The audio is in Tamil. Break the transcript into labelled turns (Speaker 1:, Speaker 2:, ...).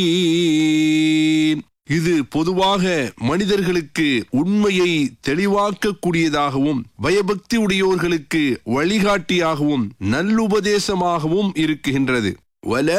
Speaker 1: இது பொதுவாக மனிதர்களுக்கு உண்மையை தெளிவாக்கக்கூடியதாகவும் பயபக்தி உடையோர்களுக்கு வழிகாட்டியாகவும் நல்லுபதேசமாகவும் இருக்கின்றது.